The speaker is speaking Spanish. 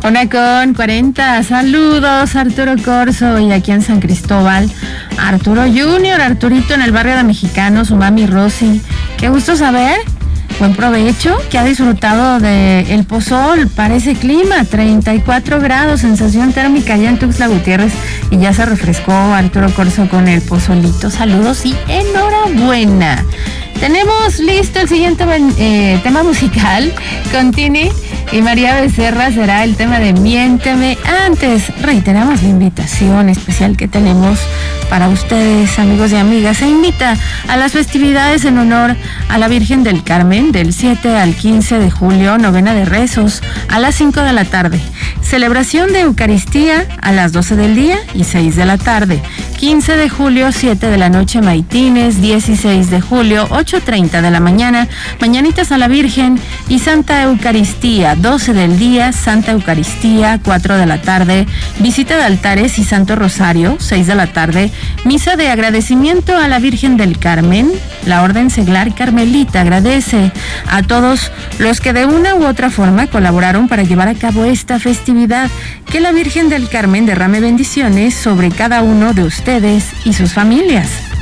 1:40. Saludos, Arturo Corso, y aquí en San Cristóbal, Arturo Junior, Arturito en el barrio de Mexicanos, su mami Rosy. Qué gusto saber. Buen provecho, que ha disfrutado de el pozol para ese clima, 34 grados, sensación térmica allá en Tuxtla Gutiérrez, y ya se refrescó Arturo Corso con el pozolito. Saludos y enhorabuena. Tenemos listo el siguiente tema musical con Tini y María Becerra. Será el tema de Miénteme. Antes, reiteramos la invitación especial que tenemos para ustedes, amigos y amigas. Se invita a las festividades en honor a la Virgen del Carmen del 7 al 15 de julio, novena de rezos a las 5 de la tarde. Celebración de Eucaristía a las 12 del día y 6 de la tarde. 15 de julio, 7 de la noche, maitines. 16 de julio, 8:30 de la mañana, mañanitas a la Virgen y Santa Eucaristía. 12 del día, Santa Eucaristía. 4 de la tarde, visita de altares y Santo Rosario. 6 de la tarde, misa de agradecimiento a la Virgen del Carmen. La Orden Seglar Carmelita agradece a todos los que de una u otra forma colaboraron para llevar a cabo esta festividad. Que la Virgen del Carmen derrame bendiciones sobre cada uno de ustedes y sus familias.